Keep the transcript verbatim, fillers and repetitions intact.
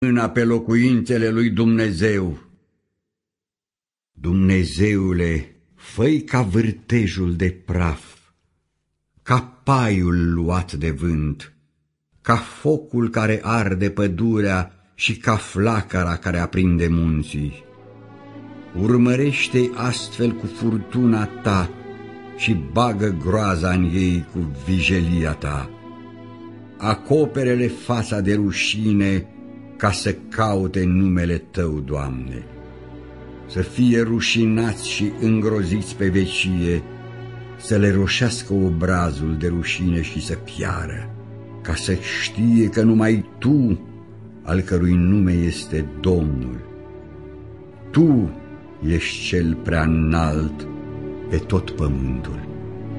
mâna pe locuințele lui Dumnezeu. Dumnezeule, fă-i ca vârtejul de praf, ca paiul luat de vânt, ca focul care arde pădurea și ca flacăra care aprinde munții. Urmărește-i astfel cu furtuna ta și bagă groaza în ei cu vijelia ta. Acopere-le fața de rușine ca să caute numele Tău, Doamne. Să fie rușinați și îngroziți pe vecie, să le roșească obrazul de rușine și să piară, ca să știe că numai Tu, al cărui nume este Domnul, Tu ești cel prea înalt pe tot pământul.